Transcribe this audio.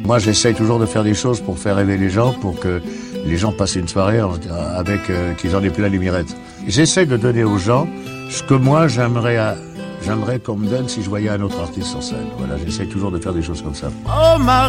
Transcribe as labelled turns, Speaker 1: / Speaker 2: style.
Speaker 1: Moi, j'essaye toujours de faire des choses pour faire rêver les gens, pour que les gens passent une soirée avec qu'ils en aient plein les mirettes. J'essaye de donner aux gens ce que moi j'aimerais qu'on me donne si je voyais un autre artiste sur scène. Voilà, j'essaye toujours de faire des choses comme ça.
Speaker 2: Oh, Marie!